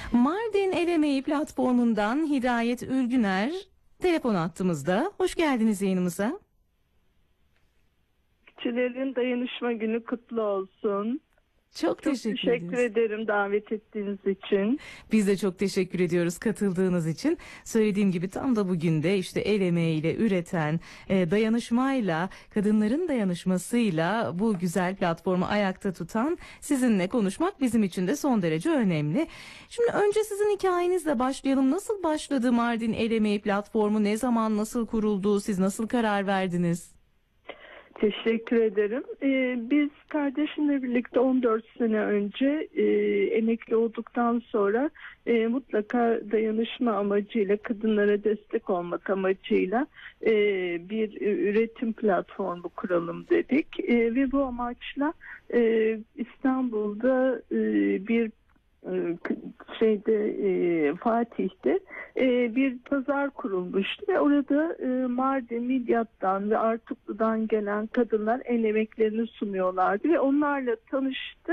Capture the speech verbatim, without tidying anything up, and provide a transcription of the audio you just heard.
Mardin El Emeği platformundan Hidayet Ülgüner telefon attığımızda. Hoş geldiniz yayınımıza. Çilerin Dayanışma Günü kutlu olsun. Çok, Çok teşekkür, teşekkür ederiz. ederim davet ettiğiniz için. Biz de çok teşekkür ediyoruz katıldığınız için. Söylediğim gibi tam da bugün de işte el emeğiyle üreten, e, dayanışmayla, kadınların dayanışmasıyla bu güzel platformu ayakta tutan sizinle konuşmak bizim için de son derece önemli. Şimdi önce sizin hikayenizle başlayalım. Nasıl başladı Mardin El Emeği platformu? Ne zaman, nasıl kuruldu? Siz nasıl karar verdiniz? Teşekkür ederim. Ee, biz kardeşimle birlikte on dört sene önce e, emekli olduktan sonra e, mutlaka dayanışma amacıyla, kadınlara destek olmak amacıyla e, bir e, üretim platformu kuralım dedik. E, ve bu amaçla e, İstanbul'da e, bir şeyde e, Fatih'te e, bir pazar kurulmuştu ve orada e, Mardin, Midyat'tan ve Artuklu'dan gelen kadınlar el emeklerini sunuyorlardı ve onlarla tanıştı.